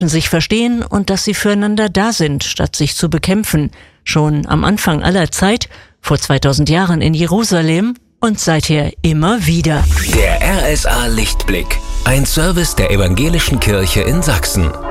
sich verstehen und dass sie füreinander da sind, statt sich zu bekämpfen. Schon am Anfang aller Zeit, vor 2000 Jahren in Jerusalem und seither immer wieder. Der RSA Lichtblick, ein Service der Evangelischen Kirche in Sachsen.